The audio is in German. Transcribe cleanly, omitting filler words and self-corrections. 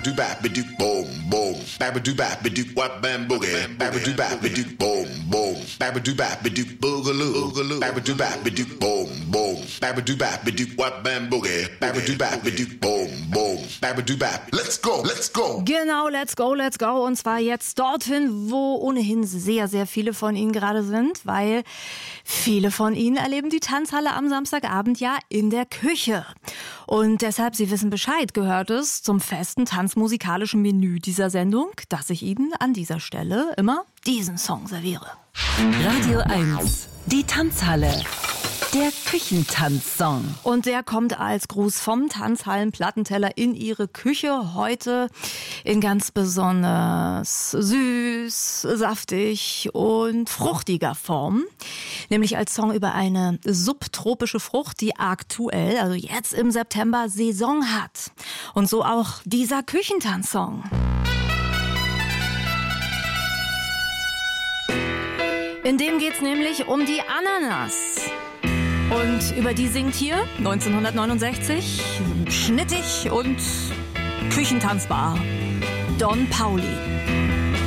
Babadoo babadoo boom boom. Babadoo babadoo wap bam boogie. Babadoo babadoo boom boom. Babadoo babadoo boogaloo. Babadoo babadoo boom boom. Babadoo babadoo wap bam boogie. Babadoo babadoo boom boom. Babadoo bab. Let's go, let's go. Genau, let's go, let's go. Und zwar jetzt dorthin, wo ohnehin sehr, sehr viele von Ihnen gerade sind, weil viele von Ihnen erleben die Tanzhalle am Samstagabend ja in der Küche. Und deshalb, Sie wissen Bescheid, gehört es zum festen tanzmusikalischen Menü dieser Sendung, dass ich Ihnen an dieser Stelle immer diesen Song serviere. Radio 1, die Tanzhalle. Der Küchentanzsong. Und der kommt als Gruß vom Tanzhallenplattenteller in Ihre Küche. Heute in ganz besonders süß, saftig und fruchtiger Form. Nämlich als Song über eine subtropische Frucht, die aktuell, also jetzt im September, Saison hat. Und so auch dieser Küchentanzsong. In dem geht's nämlich um die Ananas. Und über die singt hier 1969 schnittig und küchentanzbar Don Pauli.